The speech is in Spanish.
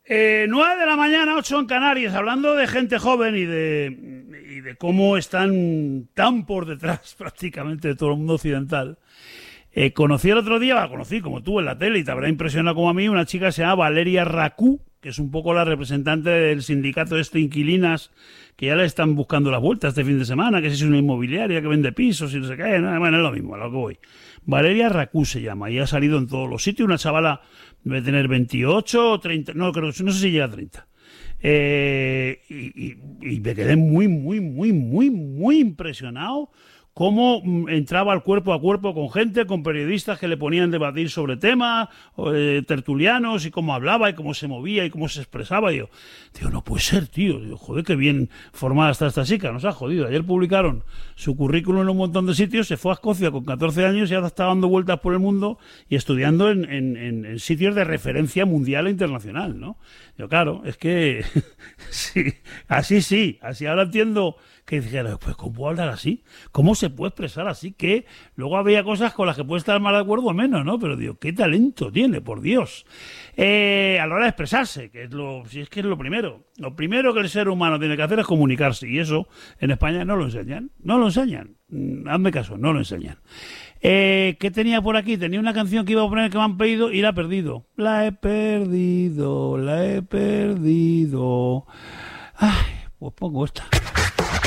9 de la mañana, 8 en Canarias, hablando de gente joven y de cómo están tan por detrás prácticamente de todo el mundo occidental. Conocí el otro día, la conocí como tú en la tele y te habrá impresionado como a mí, una chica que se llama Valeria Racú, que es un poco la representante del sindicato de inquilinas que ya le están buscando las vueltas este fin de semana, que si es una inmobiliaria que vende pisos y no sé qué, no, bueno, es lo mismo, a lo que voy. Valeria Racú se llama y ha salido en todos los sitios, una chavala debe tener 28 o 30, no sé si llega a 30. Y me quedé muy impresionado cómo entraba al cuerpo a cuerpo con gente, con periodistas que le ponían debatir sobre temas, tertulianos, y cómo hablaba, y cómo se movía, y cómo se expresaba. Y yo, tío, no puede ser, tío. Digo, joder, qué bien formada está esta chica, nos ha jodido. Ayer publicaron su currículum en un montón de sitios, se fue a Escocia con 14 años y ahora está dando vueltas por el mundo y estudiando en sitios de referencia mundial e internacional, ¿no? Yo, claro, es que sí, así ahora entiendo que dijeron, pues ¿cómo puedo hablar así? ¿Cómo se puede expresar así? Que luego había cosas con las que puede estar más de acuerdo o menos, ¿no? Pero digo, ¿qué talento tiene, por Dios? A la hora de expresarse, que es lo primero. Lo primero que el ser humano tiene que hacer es comunicarse, y eso en España no lo enseñan. Hazme caso, no lo enseñan. ¿Qué tenía por aquí? Tenía una canción que iba a poner que me han pedido y la he perdido. La he perdido. Ay, pues pongo esta.